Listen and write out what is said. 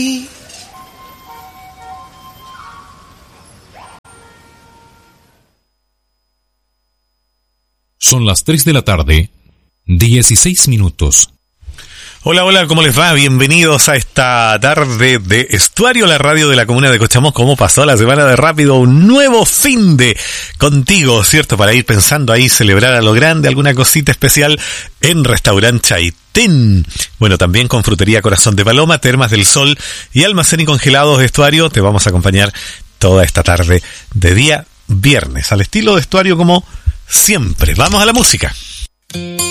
Son las 3 de la tarde, 16 minutos. Hola, hola, ¿cómo les va? Bienvenidos a esta tarde de Estuario, la radio de la comuna de Cochamó. ¿Cómo pasó la semana de rápido? Un nuevo fin de contigo, ¿cierto? Para ir pensando ahí, celebrar a lo grande, alguna cosita especial en Restaurante Chaitén. Bueno, también con Frutería Corazón de Paloma, Termas del Sol y Almacén y Congelados Estuario. Te vamos a acompañar toda esta tarde de día viernes, al estilo de Estuario como siempre. Vamos a la música.